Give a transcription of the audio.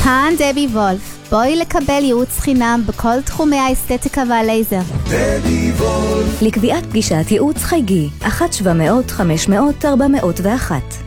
כאן דבי וולף. בואי לקבל ייעוץ חינם בכל תחומי האסתטיקה והלייזר. דבי וולף. לקביעת פגישת ייעוץ חייגי 1-700-500-401